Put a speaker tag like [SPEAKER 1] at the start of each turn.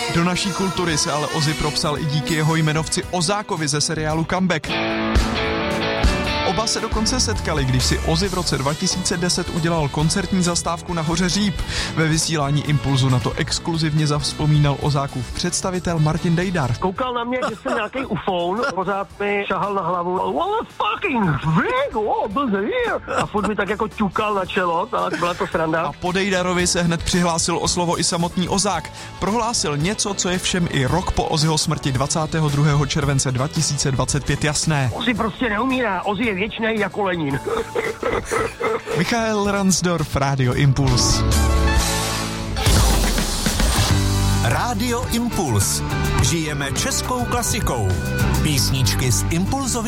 [SPEAKER 1] Do naší kultury se ale Ozzy propsal i díky jeho jmenovci Ozákovi ze seriálu Comeback. Oba se dokonce setkali, když si Ozzy v roce 2010 udělal koncertní zastávku na hoře Říp. Ve vysílání Impulzu na to exkluzivně zavzpomínal Ozákův představitel Martin Dejdar.
[SPEAKER 2] Koukal na mě, že jsem nějaký ufoun, pořád mi šahal na hlavu. What fucking freak, oh, byl here. A furt mi tak jako ťukal na čelo, tak byla to sranda.
[SPEAKER 1] A po Dejdarovi se hned přihlásil o slovo i samotný Ozák. Prohlásil něco, co je všem i rok po Ozzyho smrti 22. července 2025 jasné.
[SPEAKER 2] Ozzy prostě neumírá, Ozzy je věčnej jako Lenin.
[SPEAKER 1] Michael Ransdorf, Rádio Impuls.
[SPEAKER 3] Rádio Impuls. Žijeme českou klasikou. Písničky z Impulzovy